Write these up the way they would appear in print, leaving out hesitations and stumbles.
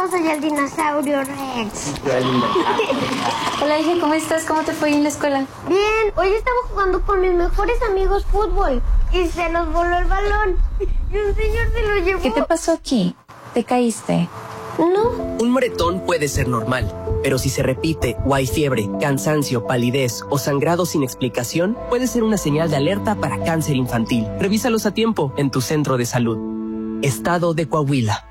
Yo soy el dinosaurio Rex. Hola, hija, ¿cómo estás? ¿Cómo te fue en la escuela? Bien, hoy estaba jugando con mis mejores amigos fútbol y se nos voló el balón y un señor se lo llevó. ¿Qué te pasó aquí? ¿Te caíste? No. Un moretón puede ser normal, pero si se repite o hay fiebre, cansancio, palidez o sangrado sin explicación, puede ser una señal de alerta para cáncer infantil. Revísalos a tiempo en tu centro de salud. Estado de Coahuila.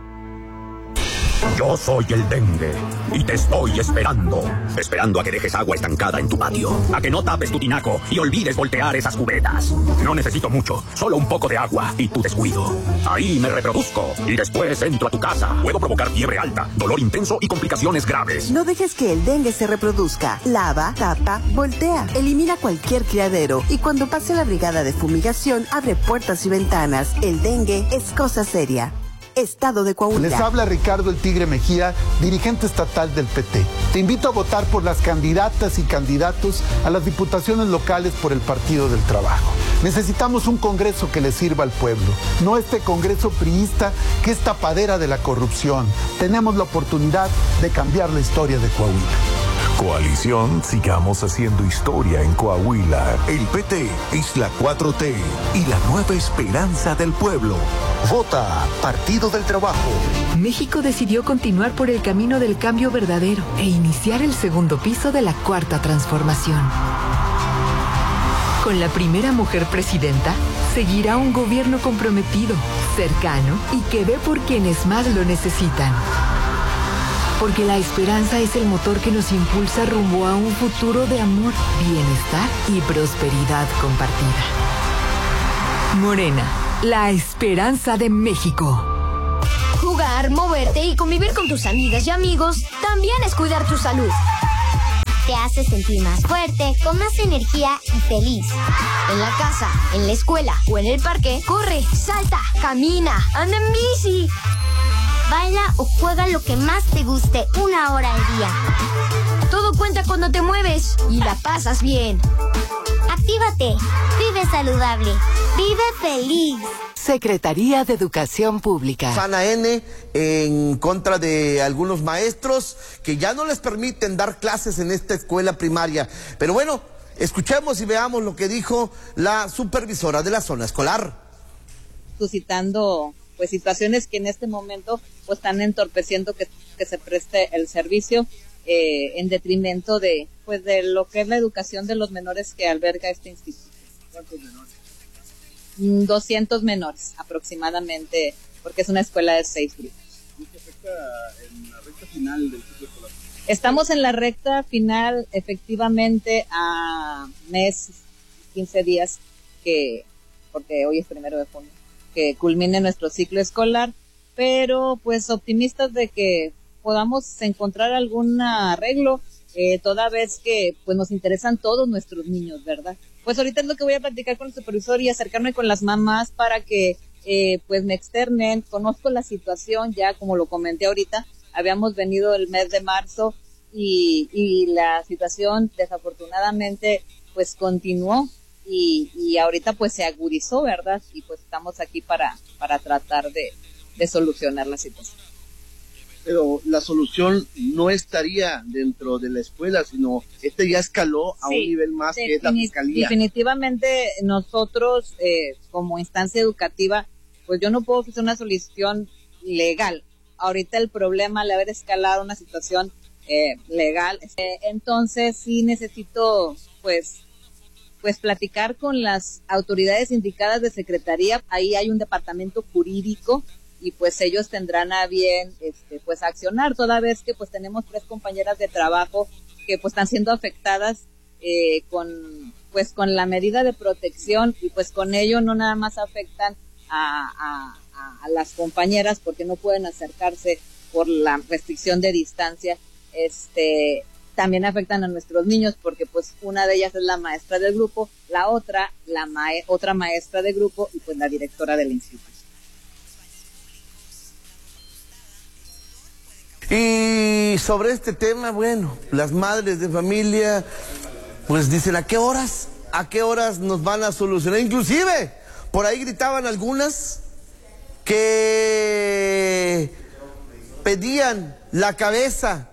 Yo soy el dengue y te estoy esperando. Esperando a que dejes agua estancada en tu patio, a que no tapes tu tinaco y olvides voltear esas cubetas. No necesito mucho, solo un poco de agua y tu descuido. Ahí me reproduzco y después entro a tu casa. Puedo provocar fiebre alta, dolor intenso y complicaciones graves. No dejes que el dengue se reproduzca. Lava, tapa, voltea. Elimina cualquier criadero y cuando pase la brigada de fumigación, abre puertas y ventanas. El dengue es cosa seria. Estado de Coahuila. Les habla Ricardo el Tigre Mejía, dirigente estatal del PT. Te invito a votar por las candidatas y candidatos a las diputaciones locales por el Partido del Trabajo. Necesitamos un Congreso que le sirva al pueblo, no este Congreso priista que es tapadera de la corrupción. Tenemos la oportunidad de cambiar la historia de Coahuila. Coalición Sigamos Haciendo Historia en Coahuila. El PT es la 4T y la nueva esperanza del pueblo. Vota Partido del Trabajo. México decidió continuar por el camino del cambio verdadero e iniciar el segundo piso de la cuarta transformación. Con la primera mujer presidenta, seguirá un gobierno comprometido, cercano y que ve por quienes más lo necesitan. Porque la esperanza es el motor que nos impulsa rumbo a un futuro de amor, bienestar y prosperidad compartida. Morena, la esperanza de México. Jugar, moverte y convivir con tus amigas y amigos también es cuidar tu salud. Te hace sentir más fuerte, con más energía y feliz. En la casa, en la escuela o en el parque, corre, salta, camina, anda en bici. Baila o juega lo que más te guste 1 hora al día. Todo cuenta cuando te mueves y la pasas bien. Actívate, vive saludable, vive feliz. Secretaría de Educación Pública. Sana N en contra de algunos maestros que ya no les permiten dar clases en esta escuela primaria. Pero bueno, escuchemos y veamos lo que dijo la supervisora de la zona escolar. Suscitando pues situaciones que en este momento pues están entorpeciendo que se preste el servicio en detrimento de pues de lo que es la educación de los menores que alberga este instituto. ¿Cuántos menores? 200 menores aproximadamente, porque es una escuela de 6 grupos. ¿Y qué afecta en la recta final del ciclo escolar? Estamos en la recta final, efectivamente, a mes, 15 días, porque hoy es 1 de junio, que culmine nuestro ciclo escolar, pero pues optimistas de que podamos encontrar algún arreglo, toda vez que pues nos interesan todos nuestros niños, ¿verdad? Pues ahorita es lo que voy a platicar con el supervisor y acercarme con las mamás para que pues me externen. Conozco la situación ya, como lo comenté ahorita, habíamos venido el mes de marzo y la situación desafortunadamente pues continuó y ahorita pues se agudizó, ¿verdad? Y pues estamos aquí para tratar de solucionar la situación. Pero la solución no estaría dentro de la escuela, sino ya escaló a un nivel más que es la fiscalía. Definitivamente nosotros como instancia educativa, pues yo no puedo ofrecer una solución legal. Ahorita el problema al haber escalado una situación legal, entonces sí necesito pues platicar con las autoridades indicadas de secretaría. Ahí hay un departamento jurídico y pues ellos tendrán a bien pues accionar, toda vez que pues tenemos 3 compañeras de trabajo que pues están siendo afectadas con la medida de protección y pues con ello no nada más afectan a las compañeras porque no pueden acercarse por la restricción de distancia, también afectan a nuestros niños porque pues una de ellas es la maestra del grupo, la otra otra maestra de grupo y pues la directora del instituto. Y sobre este tema, bueno, las madres de familia pues dicen ¿a qué horas nos van a solucionar? Inclusive por ahí gritaban algunas que pedían la cabeza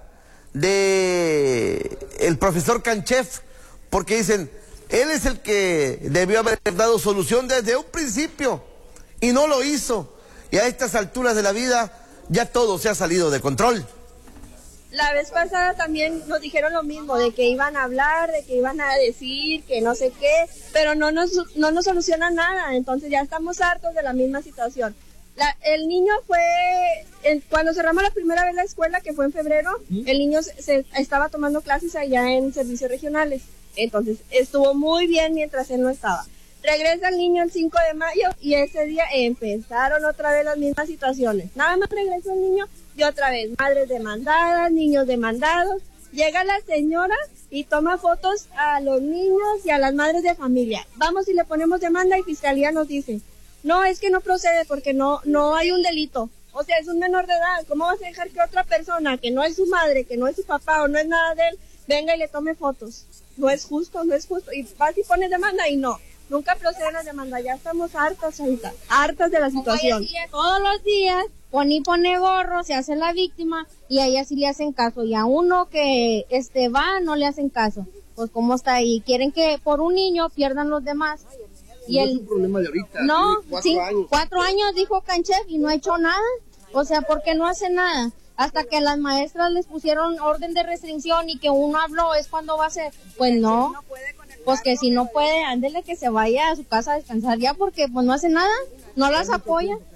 de el profesor Canchef, porque dicen, él es el que debió haber dado solución desde un principio y no lo hizo. Y a estas alturas de la vida ya todo se ha salido de control. La vez pasada también nos dijeron lo mismo, de que iban a hablar, de que iban a decir, que no sé qué, pero no nos soluciona nada, entonces ya estamos hartos de la misma situación. El niño cuando cerramos la primera vez la escuela, que fue en febrero, el niño se estaba tomando clases allá en servicios regionales, entonces estuvo muy bien mientras él no estaba. Regresa el niño el 5 de mayo y ese día empezaron otra vez las mismas situaciones. Nada más regresó el niño y otra vez, madres demandadas, niños demandados. Llega la señora y toma fotos a los niños y a las madres de familia. Vamos y le ponemos demanda y fiscalía nos dice, no, es que no procede porque no hay un delito. O sea, es un menor de edad. ¿Cómo vas a dejar que otra persona, que no es su madre, que no es su papá o no es nada de él, venga y le tome fotos? No es justo, no es justo. Y vas y pones demanda y no. Nunca procede la demanda, ya estamos hartas ahorita, hartas de la situación. Todos los días pone gorro, se hace la víctima y a ella sí le hacen caso. Y a uno que va, no le hacen caso. Pues cómo está ahí, quieren que por un niño pierdan los demás. Y no es un problema de ahorita. No, 4 años. 4 años dijo Canchef y no ha hecho nada. O sea, ¿por qué no hace nada? Hasta que las maestras les pusieron orden de restricción y que uno habló es cuando va a ser. Pues no. Pues que si no puede, ándele que se vaya a su casa a descansar ya porque pues no hace nada, no las apoya.